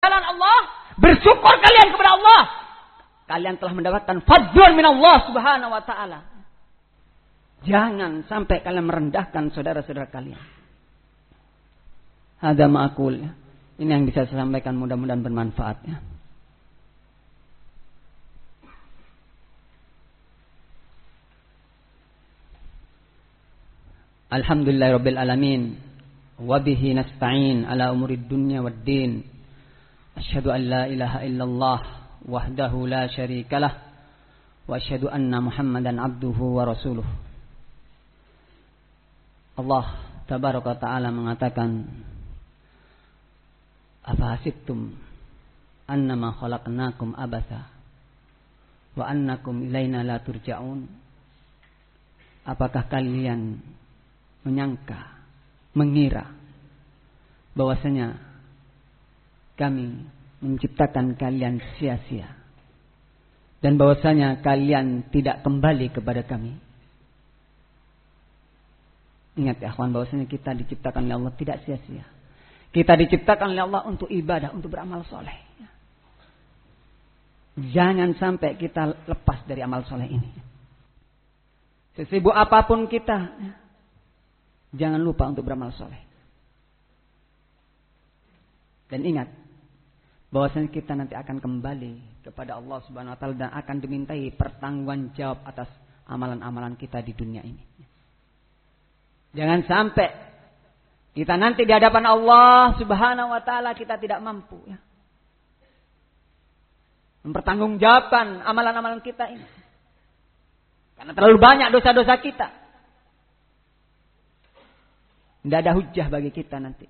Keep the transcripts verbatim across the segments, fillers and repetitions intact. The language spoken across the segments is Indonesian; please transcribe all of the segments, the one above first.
jalan Allah, bersyukur kalian kepada Allah. Kalian telah mendapatkan fadlun min Allah Subhanahu wa taala. Jangan sampai kalian merendahkan saudara-saudara kalian. Hadza ma'qul. Ini yang bisa saya sampaikan, mudah-mudahan bermanfaat ya. Alhamdulillahirabbil alamin. Wa bihi nasta'in ala umurid dunya waddin. Asyhadu an la ilaha illallah wahdahu la syarikalah wa asyhadu anna Muhammadan abduhu wa rasuluh. Allah tabaraka taala mengatakan, afa hasibtum annama khalaqnakum abatha wa annakum ilaina la turja'un. Apakah kalian menyangka, mengira bahwasanya kami menciptakan kalian sia-sia dan bahwasanya kalian tidak kembali kepada kami? Ingat ya akhwan, bahwasanya kita diciptakan oleh Allah tidak sia-sia. Kita diciptakan oleh Allah untuk ibadah, untuk beramal soleh. Jangan sampai kita lepas dari amal soleh ini. Sesibuk apapun kita, jangan lupa untuk beramal soleh. Dan ingat, bahwasanya kita nanti akan kembali kepada Allah Subhanahu wa taala dan akan dimintai pertanggungjawaban jawab atas amalan-amalan kita di dunia ini. Jangan sampai kita nanti di hadapan Allah Subhanahu wa taala kita tidak mampu ya, mempertanggungjawabkan amalan-amalan kita ini. Karena terlalu banyak dosa-dosa kita. Tidak ada hujjah bagi kita nanti.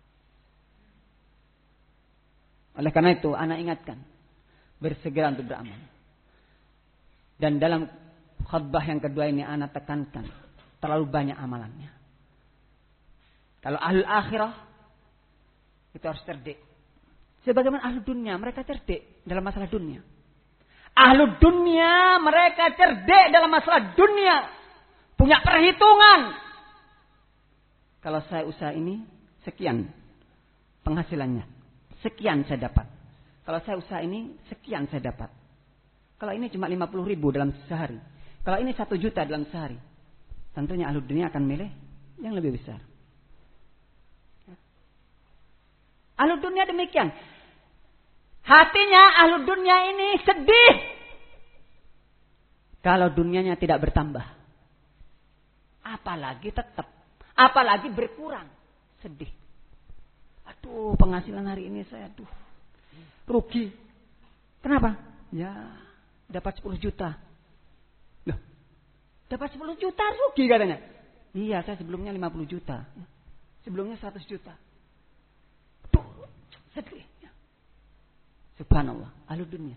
Oleh karena itu, anak ingatkan, bersegera untuk beramal. Dan dalam khutbah yang kedua ini, anak tekankan, terlalu banyak amalannya. Kalau ahlul akhirah, itu harus cerdik. Sebagaimana ahlul dunia, mereka cerdik dalam masalah dunia. Ahlul dunia, mereka cerdik dalam masalah dunia. Punya perhitungan. Kalau saya usaha ini, sekian penghasilannya. Sekian saya dapat. Kalau saya usaha ini, sekian saya dapat. Kalau ini cuma lima puluh ribu dalam sehari. Kalau ini satu juta dalam sehari. Tentunya ahlul dunia akan milih yang lebih besar. Ahlul dunia demikian. Hatinya ahlul dunia ini sedih. Kalau dunianya tidak bertambah. Apalagi tetap. Apalagi berkurang. Sedih. Aduh, penghasilan hari ini saya aduh rugi. Kenapa? Ya, dapat sepuluh juta. Loh, dapat sepuluh juta rugi katanya. Iya, saya sebelumnya lima puluh juta. Sebelumnya seratus juta. Aduh, sedih. Subhanallah, ahlul dunia.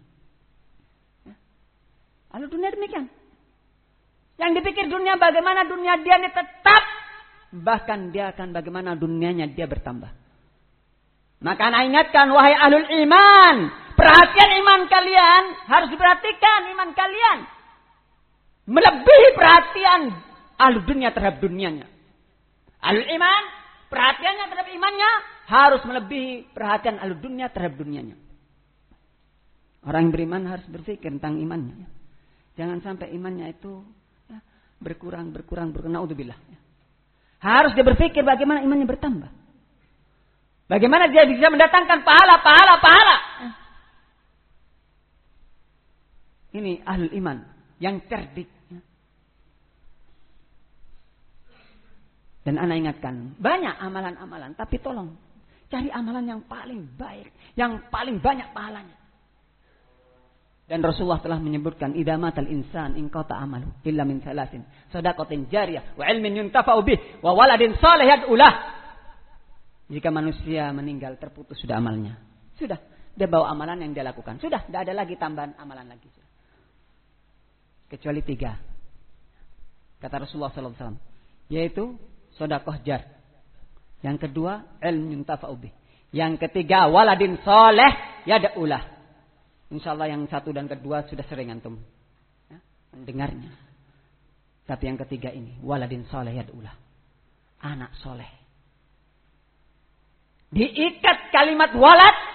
Ahlul dunia demikian. Yang dipikir dunia bagaimana dunia dia ini tetap. Bahkan dia akan bagaimana dunianya dia bertambah. Maka ana ingatkan wahai ahlul iman. Perhatian iman kalian. Harus diperhatikan iman kalian. Melebihi perhatian ahlul dunia terhadap dunianya. Ahlul iman. Perhatiannya terhadap imannya. Harus melebihi perhatian ahlul dunia terhadap dunianya. Orang yang beriman harus berpikir tentang imannya. Jangan sampai imannya itu ya, berkurang, berkurang, berkurang. Naudzubillah. Harus dia berpikir bagaimana imannya bertambah. Bagaimana dia bisa mendatangkan pahala, pahala, pahala. Ini ahlul iman yang cerdik. Dan ana ingatkan, banyak amalan-amalan. Tapi tolong, cari amalan yang paling baik. Yang paling banyak pahalanya. Dan Rasulullah telah menyebutkan idza matal insan in qata amalu illa min salasin shadaqatin jariyah wa ilmin yuntafa'u bih wa waladin shalih yad'ulah. Jika manusia meninggal terputus sudah amalnya. Sudah, dia bawa amalan yang dia lakukan. Sudah, tidak ada lagi tambahan amalan lagi. Kecuali tiga. Kata Rasulullah sallallahu alaihi wasallam, yaitu sedekah jar. Yang kedua, ilmun yuntafa'u bih. Yang ketiga, waladin shalih yad'ulah. InsyaAllah yang satu dan kedua sudah sering antum ya, mendengarnya. Tapi yang ketiga ini, waladin soleh yad'ulah. Anak soleh. Diikat kalimat walad